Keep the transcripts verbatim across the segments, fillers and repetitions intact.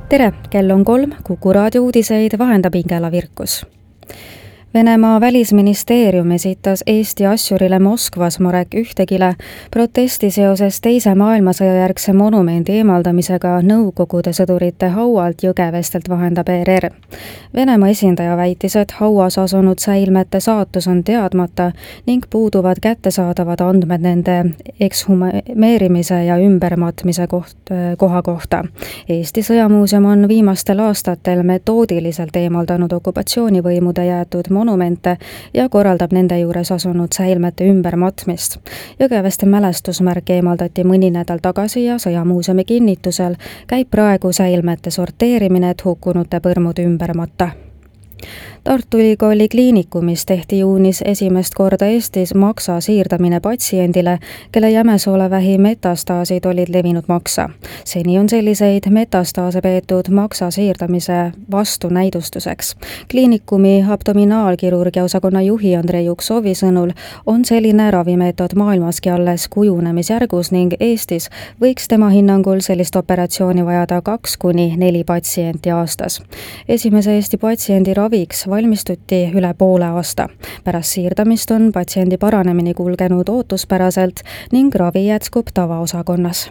Tere, kell on kolm, Kuku raadio uudiseid vahendab Ingela Virkus. Venemaa välisministeerium esitas Eesti asjurile Moskvas Marek Ühtegile protesti seoses teise maailmasõja järgse monumendi eemaldamisega Nõukogude sõdurite haualt Jõgevestelt, vahendab E R R. Venemaa esindaja väitis, et hauas asunud säilmete saatus on teadmata ning puuduvad kättesaadavad andmed nende ekshumeerimise ja ümbermatmise koht, koha kohta. Eesti sõjamuuseum on viimastel aastatel metoodiliselt eemaldanud okupatsioonivõimude jäetud monumente ja korraldab nende juures asunud säilmete ümbermatmist. Jõgeveste mälestusmärk eemaldati mõni nädal tagasi ja sõjamuuseumi kinnitusel käib praegu säilmete sorteerimine, et hukkunute põrmud ümber matta. Tartu Ülikooli kliinikumis tehti juunis esimest korda Eestis maksa siirdamine patsiendile, kelle jämesoolevähi metastaasid olid levinud maksa. Seni on selliseid metastaase peetud maksa siirdamise vastunäidustuseks. Kliinikumi abdominaalkirurgia osakonna juhi Andrei Uksovi sõnul on selline ravimeetod maailmaski alles kujunemisjärgus ning Eestis võiks tema hinnangul sellist operatsiooni vajada kaks kuni neli patsienti aastas. Esimese Eesti patsiendi raviks valmistuti üle poole aasta. Pärast siirdamist on patsiendi paranemini kulgenud ootuspäraselt ning ravi jätkub tavaosakonnas.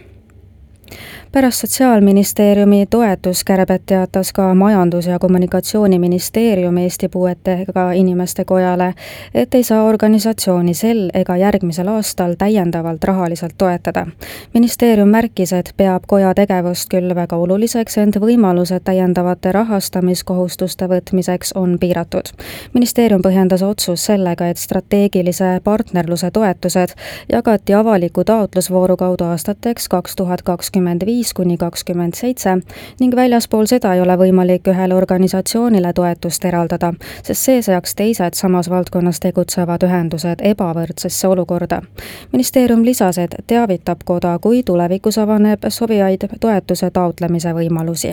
Pärast Sotsiaalministeeriumi toetuskärbet teatas ka Majandus- ja Kommunikatsiooniministeerium Eesti Puuetega Inimeste Kojale, et ei saa organisatsiooni sel ega järgmisel aastal täiendavalt rahaliselt toetada. Ministeerium märkis, et peab koja tegevust küll väga oluliseks, ent võimalused täiendavate rahastamiskohustuste võtmiseks on piiratud. Ministeerium põhjendas otsus sellega, et strateegilise partnerluse toetused jagati avaliku taotlusvooru kaudu aastateks kaks tuhat kakskümmend viis kuni kakskümmend seitse ning väljaspool seda ei ole võimalik ühele organisatsioonile toetust eraldada, sest see seaks teised samas valdkonnas tegutsevad ühendused ebavõrdsesse olukorda. Ministeerium lisas, et teavitab koda, kui tulevikus avaneb sobivaid toetuse taotlemise võimalusi.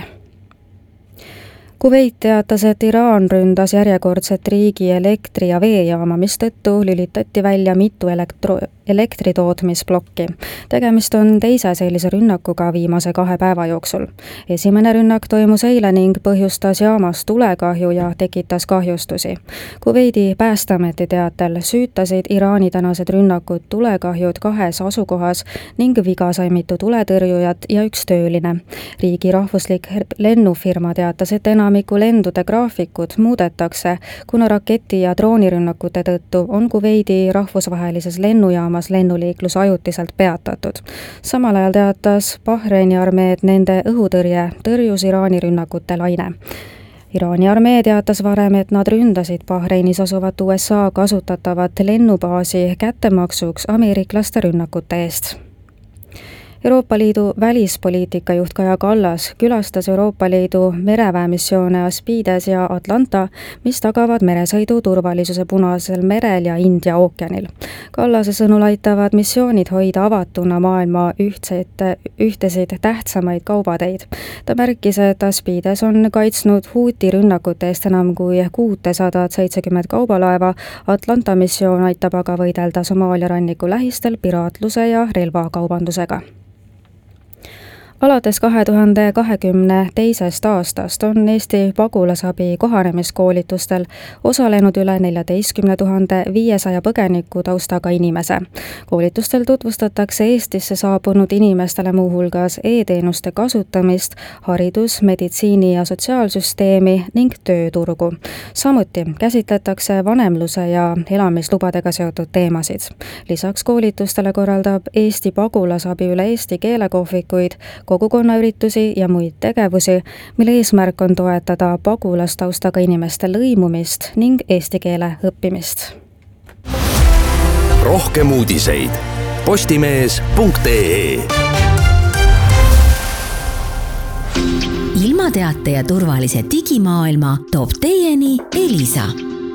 Kuveit teatas, et Iraan ründas järjekordset riigi elektri- ja veejaama, mistõttu lülitati välja mitu elektro- elektritootmisplokki. Tegemist on teise sellise rünnakuga viimase kahe päeva jooksul. Esimene rünnak toimus eile ning põhjustas jaamas tulekahju ja tekitas kahjustusi. Kuveidi päästeameti teatel süütasid Iraani tänased rünnakud tulekahjud kahes asukohas ning viga sai mitu tuletõrjujat ja üks tööline. Riigi rahvuslik lennufirma teatas, et enamiku lendude graafikud muudetakse, kuna raketi- ja droonirünnakute tõttu on Kuveidi rahvusvahelises lennujaamas lennuliiklus ajutiselt peatatud. Samal ajal teatas Bahreini armee, et nende õhutõrje tõrjus Iraani rünnakute laine. Iraani armee teatas varem, et nad ründasid Bahreinis asuvat U S A kasutatavat lennubaasi kättemaksuks ameeriklaste rünnakute eest. Euroopa Liidu välispoliitika juht Kaja Kallas külastas Euroopa Liidu mereväemissioone Aspides ja Atlanta, mis tagavad meresõidu turvalisuse Punasel merel ja India ookeanil. Kallase sõnul aitavad missioonid hoida avatuna maailma ühtseid, ühtesid tähtsamaid kaubateid. Ta märkis, et Aspides on kaitsnud Huuti rünnakute eest enam kui kuutesadat seitsekümmend kaubalaeva. Atlanta missioon aitab aga võidelda Somaalia ranniku lähistel piraatluse ja relvakaubandusega. Alates kahe tuhande kahekümne teisest aastast on Eesti pagulasabi kohanemiskoolitustel osalenud üle neljateistkümne tuhande viiesaja põgeniku taustaga inimese. Koolitustel tutvustatakse Eestisse saabunud inimestele muuhulgas e-teenuste kasutamist, haridus-, meditsiini- ja sotsiaalsüsteemi ning tööturgu. Samuti käsitletakse vanemluse ja elamislubadega seotud teemasid. Lisaks koolitustele korraldab Eesti pagulasabi üle Eesti keelekohvikuid, kogukonnaüritusi ja muid tegevusi, mille eesmärk on toetada pagulastaustaga inimeste lõimumist ning eesti keele õppimist. Rohkem uudiseid postimees punkt ee. Ilmateate ja turvalise digimaailma toob teieni Elisa.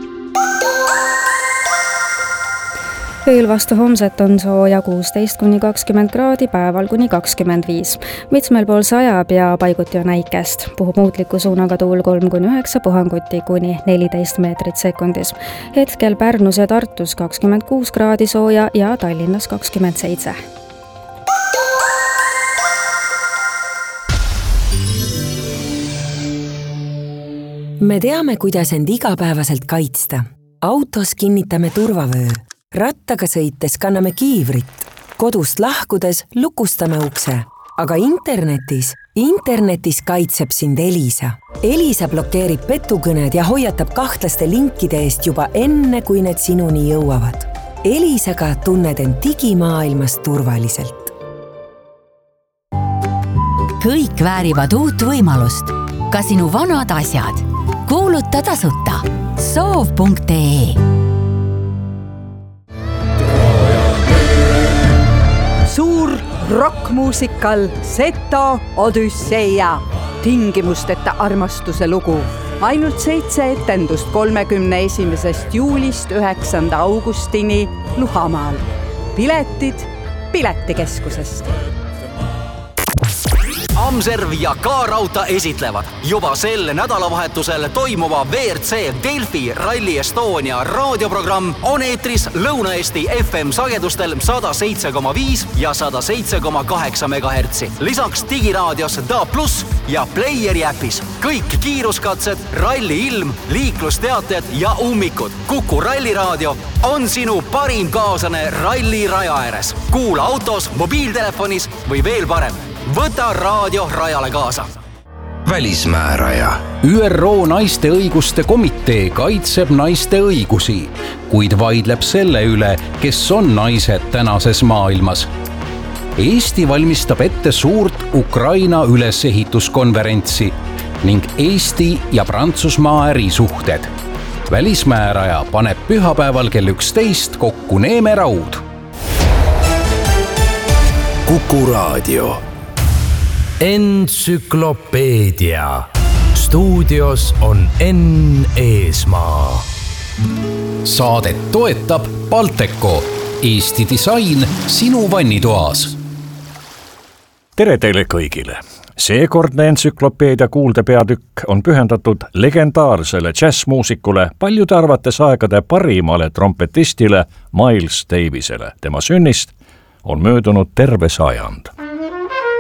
Ööl vastu homset on sooja kuusteist kuni kakskümmend kraadi, päeval kuni kakskümmend viis. Mitmel pool sajab ja paiguti on äikest. Puhub muutliku suunaga tuul kolm kuni üheksa, puhanguti kuni neliteist meetrit sekundis. Hetkel Pärnus ja Tartus kakskümmend kuus kraadi sooja ja Tallinnas kakskümmend seitse. me teame, kuidas end igapäevaselt kaitsta. Autos kinnitame turvavöö. Rattaga sõites kanname kiivrit. Kodust lahkudes lukustame ukse. Aga internetis, internetis kaitseb sind Elisa. Elisa blokeerib petukõned ja hoiatab kahtlaste linkide eest juba enne, kui need sinuni jõuavad. Elisaga tunned end digimaailmas turvaliselt. Kõik väärivad uut võimalust. Ka sinu vanad asjad. Kuuluta tasuta. soov punkt ee. Suur rockmuusikal Seto Odüsseia. Tingimusteta armastuse lugu. Ainult seitse etendust kolmekümne esimesest juulist üheksanda augustini Luhamaal. Piletid Piletikeskusest. Amserv ja K-Rauta esitlevad juba sel nädalavahetusel toimuva V R C Delfi Rally Estonia raadioprogramm on eetris Lõuna-Eesti F M sagedustel sada seitse koma viis ja sada seitse koma kaheksa megahertsi. Lisaks digiraadios D A plus ja Playeri äpis. Kõik kiiruskatsed, ralli ilm, liiklusteated ja ummikud. Kuku ralliraadio on sinu parim kaaslane ralli raja ääres. Kuula autos, mobiiltelefonis või veel parem. Võta raadio rajale kaasa. Välismääraja. Ü R O naiste õiguste komitee kaitseb naiste õigusi, kuid vaidleb selle üle, kes on naised tänases maailmas. Eesti valmistab ette suurt Ukraina ülesehituskonverentsi ning Eesti ja Prantsusmaa ärisuhted. Välismääraja paneb pühapäeval kell üksteist kokku Neeme Raud. Kuku raadio. Entsüklopeedia. Stuudios on Enn Eesmaa. Saadet toetab Balteco, Eesti disain sinu vannitoas. Tere teile kõigile! Seekordne entsüklopeedia kuuldepeatükk on pühendatud legendaarsele džässmuusikule, paljude arvates aegade parimale trompetistile Miles Davisele. Tema sünnist on möödunud terve sajand.